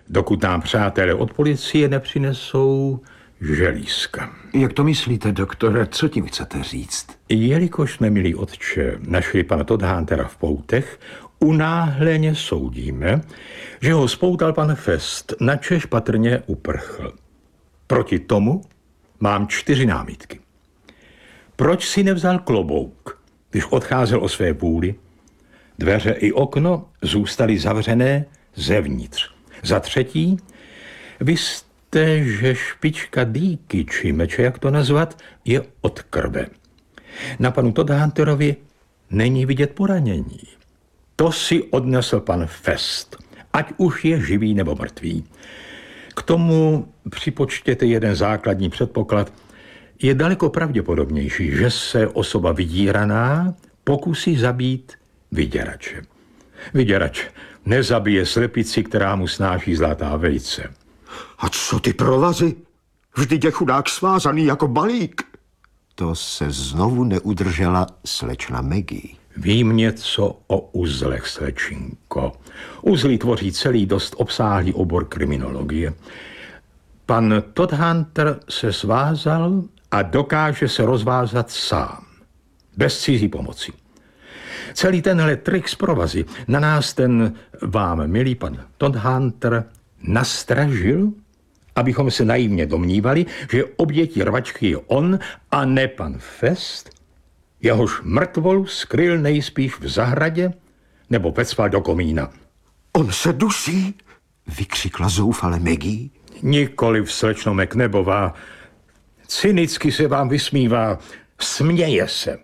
dokud nám přátelé od policie nepřinesou želízka. Jak to myslíte, doktore? Co tím chcete říct? Jelikož jsme, milí otče, našli pana Todhuntera v poutech, unáhleně soudíme, že ho spoutal pan Fest, načež patrně uprchl. Proti tomu mám 4 námitky. Proč si nevzal klobouk, když odcházel o své vůli? Dveře i okno zůstaly zavřené zevnitř. Za 3, vy jste, že špička dýky, či meče, jak to nazvat, je od krve. Na panu Todhunterovi není vidět poranění. To si odnesl pan Fest, ať už je živý nebo mrtvý. K tomu připočtěte jeden základní předpoklad. Je daleko pravděpodobnější, že se osoba vydíraná pokusí zabít vyděrače. Vyděrač nezabije slepici, která mu snáší zlatá vejce. A co ty provazy? Vždyť je chudák svázaný jako balík. To se znovu neudržela slečna Maggie. Vím něco o uzlech, slečinko. Uzly tvoří celý dost obsáhlý obor kriminologie. Pan Todhunter se svázal a dokáže se rozvázat sám, bez cizí pomoci. Celý tenhle trik z provazy na nás ten vám, milý pan Todhunter, nastražil, abychom se naivně domnívali, že obětí rvačky je on a ne pan Fest, jehož mrtvolu skryl nejspíš v zahradě nebo vecval do komína. On se dusí, vykřikla zoufale Maggie. Nikoliv, slečno McNabová. Cynicky se vám vysmívá, směje se.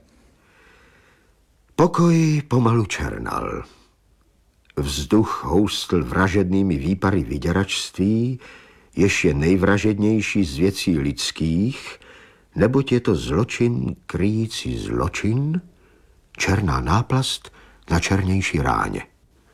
Pokoj pomalu černal. Vzduch houstl vražednými výpary vyděračství, jež je nejvražednější z věcí lidských, neboť je to zločin kryjící zločin, černá náplast na černější ráně.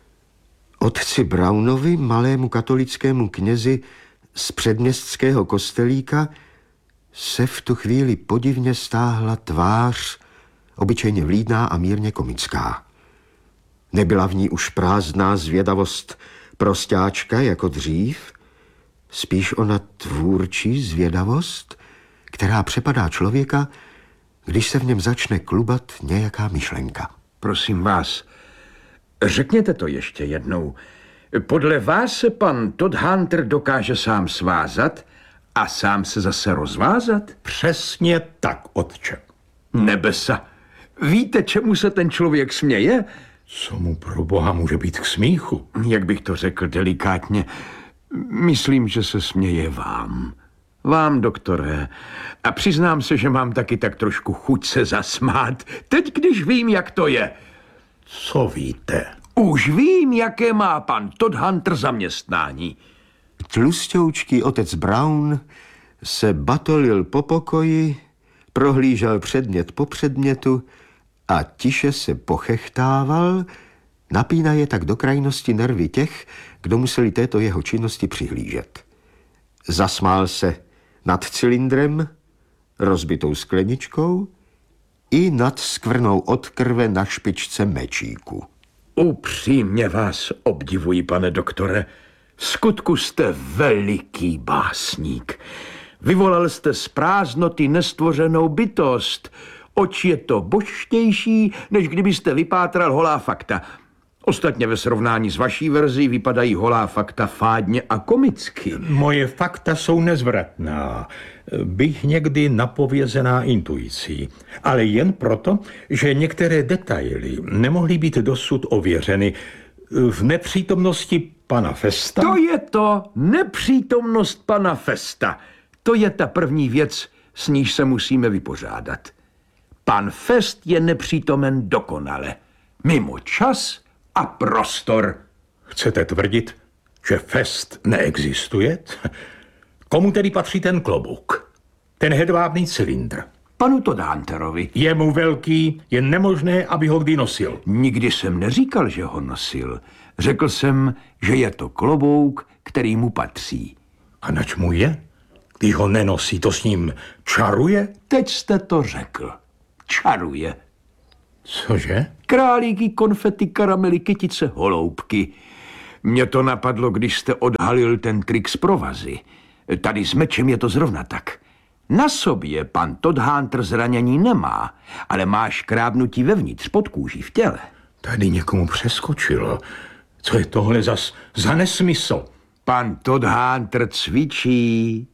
Otci Brownovi, malému katolickému knězi z předměstského kostelíka, se v tu chvíli podivně stáhla tvář, obyčejně vlídná a mírně komická. Nebyla v ní už prázdná zvědavost prostáčka jako dřív, spíš ona tvůrčí zvědavost, která přepadá člověka, když se v něm začne klubat nějaká myšlenka. Prosím vás, řekněte to ještě jednou. Podle vás se pan Todhunter dokáže sám svázat a sám se zase rozvázat? Přesně tak, otče. Nebesa, víte, čemu se ten člověk směje? Co mu pro boha může být k smíchu? Jak bych to řekl delikátně, myslím, že se směje vám. Vám, doktore. A přiznám se, že mám taky tak trošku chuť se zasmát. Teď, když vím, jak to je. Co víte? Už vím, jaké má pan Todhunter zaměstnání. Tlusťoučký otec Brown se batolil po pokoji, prohlížel předmět po předmětu a tiše se pochechtával, napínaje tak do krajnosti nervy těch, kdo museli této jeho činnosti přihlížet. Zasmál se nad cylindrem, rozbitou skleničkou i nad skvrnou od krve na špičce mečíku. Upřímně vás obdivuji, pane doktore. Vskutku jste veliký básník. Vyvolal jste z prázdnoty nestvořenou bytost. Oč je to božštější, než kdybyste vypátral holá fakta. Ostatně ve srovnání s vaší verzí vypadají holá fakta fádně a komicky. Moje fakta jsou nezvratná, bych někdy napovězená intuicí, ale jen proto, že některé detaily nemohly být dosud ověřeny v nepřítomnosti pana Festa. To je to, nepřítomnost pana Festa. To je ta první věc, s níž se musíme vypořádat. Pan Fest je nepřítomen dokonale, mimo čas a prostor. Chcete tvrdit, že Fest neexistuje? Komu tedy patří ten klobouk? Ten hedvábný cylindr? Panu Todhunterovi. Je mu velký, je nemožné, aby ho kdy nosil. Nikdy jsem neříkal, že ho nosil. Řekl jsem, že je to klobouk, který mu patří. A nač mu je? Když ho nenosí, to s ním čaruje? Teď jste to řekl. Čaruje. Cože? Králíky, konfety, karamely, kytice, holoubky. Mě to napadlo, když jste odhalil ten trik z provazy. Tady s mečem je to zrovna tak. Na sobě pan Todhunter zranění nemá, ale má škrábnutí vevnitř pod kůží v těle. Tady někomu přeskočilo. Co je tohle za nesmysl? Pan Todhunter cvičí,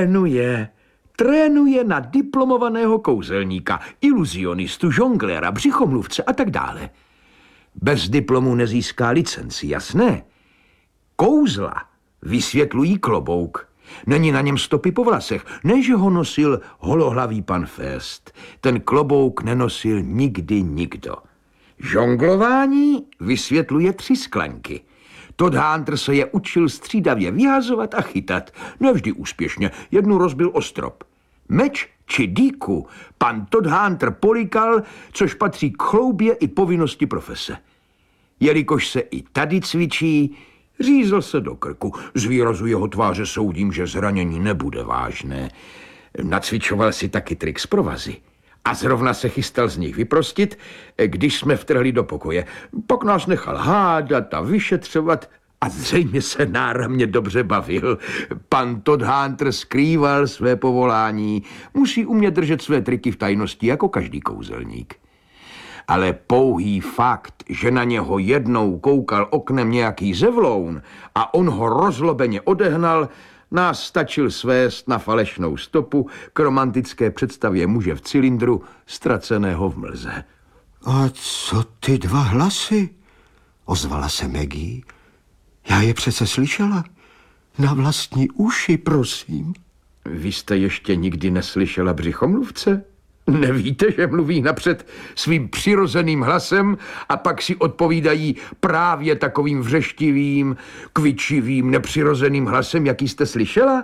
trénuje na diplomovaného kouzelníka, iluzionistu, žongléra, břichomluvce a tak dále. Bez diplomu nezíská licenci, jasné? Kouzla vysvětlují klobouk. Není na něm stopy po vlasech, ne, že ho nosil holohlavý pan Fest. Ten klobouk nenosil nikdy nikdo. Žonglování vysvětluje 3 sklenky. Todhunter se je učil střídavě vyhazovat a chytat. Nevždy úspěšně, jednu rozbil o strop. Meč či dýku pan Todhunter polikal, což patří k chloubě i povinnosti profese. Jelikož se i tady cvičí, řízl se do krku. Z výrazu jeho tváře soudím, že zranění nebude vážné. Nacvičoval si taky trik z provazy. A zrovna se chystal z nich vyprostit, když jsme vtrhli do pokoje. Pak nás nechal hádat a vyšetřovat a zřejmě se náramně dobře bavil. Pan Todhunter skrýval své povolání. Musí umět držet své triky v tajnosti jako každý kouzelník. Ale pouhý fakt, že na něho jednou koukal oknem nějaký zevloun a on ho rozlobeně odehnal, nás stačil svést na falešnou stopu k romantické představě muže v cylindru, ztraceného v mlze. A co ty 2 hlasy? Ozvala se Maggie. Já je přece slyšela. Na vlastní uši, prosím. Vy jste ještě nikdy neslyšela břichomluvce? Nevíte, že mluví napřed svým přirozeným hlasem a pak si odpovídají právě takovým vřeštivým, kvičivým, nepřirozeným hlasem, jaký jste slyšela?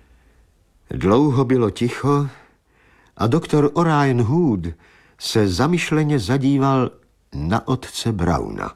Dlouho bylo ticho a doktor Orion Hood se zamyšleně zadíval na otce Browna.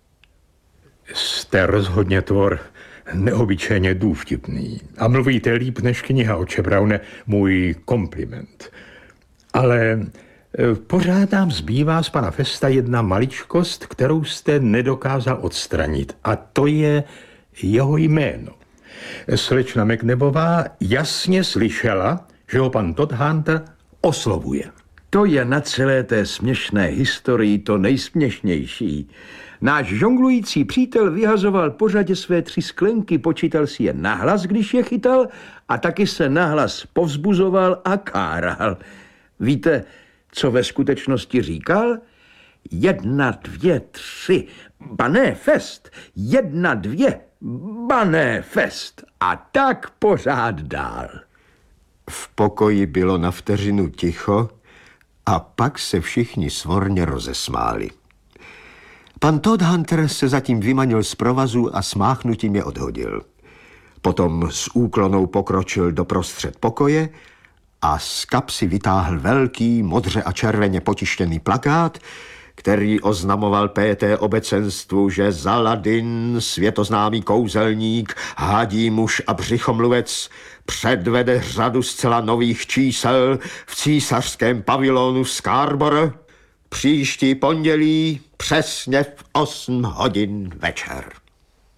Jste rozhodně tvor neobyčejně důvtipný a mluvíte líp než kniha, oče Browne, můj kompliment. Ale pořád nám zbývá z pana Festa jedna maličkost, kterou jste nedokázal odstranit, a to je jeho jméno. Slečna McNabová jasně slyšela, že ho pan Todhunter oslovuje. To je na celé té směšné historii to nejsměšnější. Náš žonglující přítel vyhazoval pořadě své 3 sklenky, počítal si je nahlas, když je chytal, a taky se nahlas povzbuzoval a káral. Víte, co ve skutečnosti říkal? 1, 2, 3, bané fest, 1, 2, bané fest. A tak pořád dál. V pokoji bylo na vteřinu ticho a pak se všichni svorně rozesmáli. Pan Todhunter se zatím vymanil z provazu a smáchnutím je odhodil. Potom s úklonou pokročil do prostřed pokoje a z kapsy vytáhl velký, modře a červeně potištěný plakát, který oznamoval P.T. obecenstvu, že Zaladin, světoznámý kouzelník, hádí muž a břichomluvec, předvede řadu zcela nových čísel v císařském pavilonu Scarborough příští pondělí přesně v 8 hodin večer.